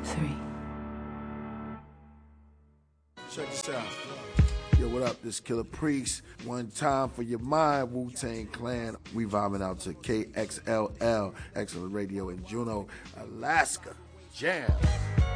3. Check this out. Yo, what up? This Killer Priest. One time for your mind, Wu-Tang Clan. We vibing out to KXLL, Excellent Radio in Juneau, Alaska. Jam.